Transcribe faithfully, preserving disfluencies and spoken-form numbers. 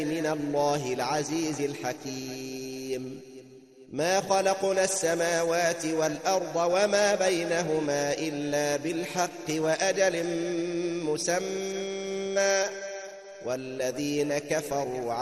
من الله العزيز الحكيم. ما خلقنا السماوات والأرض وما بينهما إلا بالحق وأجل مسمى والذين كفروا